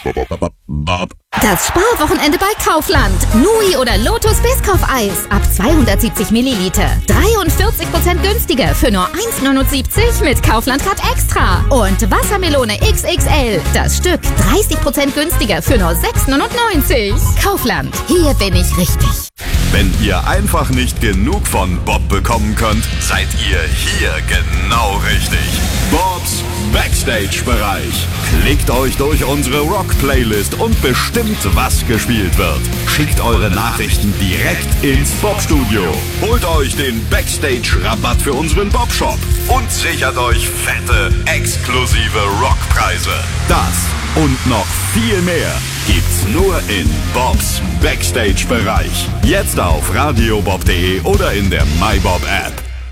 Bob. Das Sparwochenende bei Kaufland. Nui oder Lotus Biscoff-Eis ab 270 Milliliter. 43% günstiger für nur 1,79 mit Kaufland-Card Extra. Und Wassermelone XXL. Das Stück 30% günstiger für nur 6,99. Kaufland. Hier bin ich richtig. Wenn ihr einfach nicht genug von Bob bekommen könnt, seid ihr hier genau richtig. Bobs Backstage-Bereich. Klickt euch durch unsere Rock-Playlist und bestimmt, was gespielt wird. Schickt eure Nachrichten direkt ins Bob-Studio. Holt euch den Backstage-Rabatt für unseren Bob-Shop und sichert euch fette, exklusive Rockpreise. Das und noch viel mehr gibt's nur in Bobs Backstage-Bereich. Jetzt auf radiobob.de oder in der MyBob-App.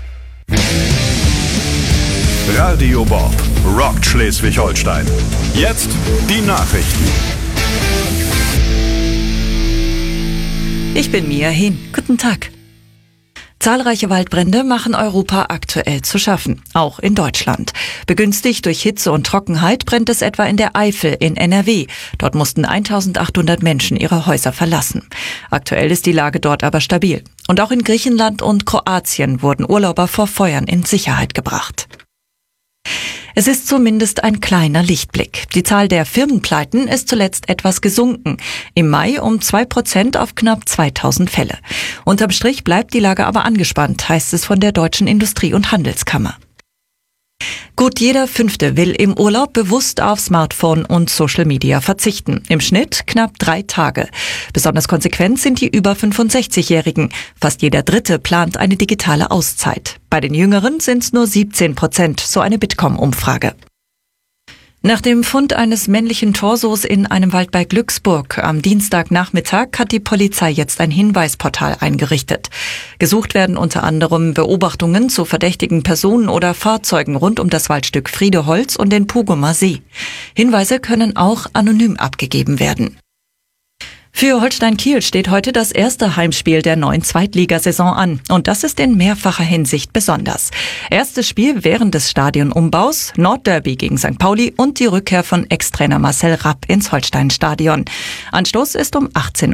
Radio Bob rockt Schleswig-Holstein. Jetzt die Nachrichten. Ich bin Mia Hehn. Guten Tag. Zahlreiche Waldbrände machen Europa aktuell zu schaffen, auch in Deutschland. Begünstigt durch Hitze und Trockenheit brennt es etwa in der Eifel in NRW. Dort mussten 1800 Menschen ihre Häuser verlassen. Aktuell ist die Lage dort aber stabil. Und auch in Griechenland und Kroatien wurden Urlauber vor Feuern in Sicherheit gebracht. Es ist zumindest ein kleiner Lichtblick. Die Zahl der Firmenpleiten ist zuletzt etwas gesunken. Im Mai um 2% auf knapp 2000 Fälle. Unterm Strich bleibt die Lage aber angespannt, heißt es von der Deutschen Industrie- und Handelskammer. Gut jeder Fünfte will im Urlaub bewusst auf Smartphone und Social Media verzichten. Im Schnitt knapp 3 Tage. Besonders konsequent sind die über 65-Jährigen. Fast jeder Dritte plant eine digitale Auszeit. Bei den Jüngeren sind es nur 17%, so eine Bitkom-Umfrage. Nach dem Fund eines männlichen Torsos in einem Wald bei Glücksburg am Dienstagnachmittag hat die Polizei jetzt ein Hinweisportal eingerichtet. Gesucht werden unter anderem Beobachtungen zu verdächtigen Personen oder Fahrzeugen rund um das Waldstück Friedeholz und den Pugumer See. Hinweise können auch anonym abgegeben werden. Für Holstein Kiel steht heute das erste Heimspiel der neuen Zweitligasaison an. Und das ist in mehrfacher Hinsicht besonders. Erstes Spiel während des Stadionumbaus, Nordderby gegen St. Pauli und die Rückkehr von Ex-Trainer Marcel Rapp ins Holsteinstadion. Anstoß ist um 18:30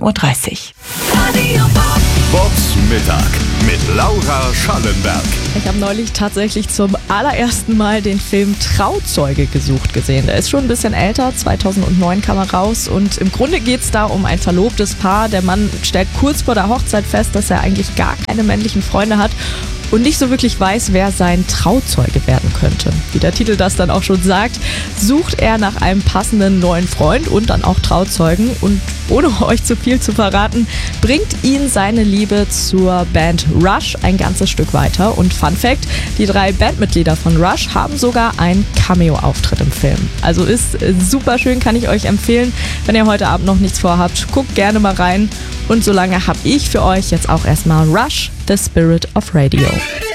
Uhr. Bobs Mittag mit Laura Schallenberg. Ich habe neulich tatsächlich zum allerersten Mal den Film Trauzeuge gesucht gesehen. Der ist schon ein bisschen älter, 2009 kam er raus und im Grunde geht es da um ein verlobtes Paar. Der Mann stellt kurz vor der Hochzeit fest, dass er eigentlich gar keine männlichen Freunde hat und nicht so wirklich weiß, wer sein Trauzeuge werden könnte. Wie der Titel das dann auch schon sagt, sucht er nach einem passenden neuen Freund und dann auch Trauzeugen. Und ohne euch zu viel zu verraten, bringt ihn seine Liebe zur Band Rush ein ganzes Stück weiter. Und Fun Fact, die 3 Bandmitglieder von Rush haben sogar einen Cameo-Auftritt im Film. Also ist super schön, kann ich euch empfehlen. Wenn ihr heute Abend noch nichts vorhabt, guckt gerne mal rein. Und solange habe ich für euch jetzt auch erstmal Rush, The Spirit of Radio.